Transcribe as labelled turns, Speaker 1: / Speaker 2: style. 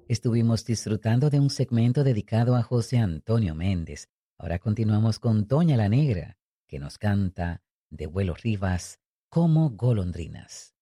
Speaker 1: Estuvimos disfrutando de un segmento dedicado a José Antonio Méndez. Ahora continuamos con Toña la Negra, que nos canta de Vuelo Rivas como golondrinas.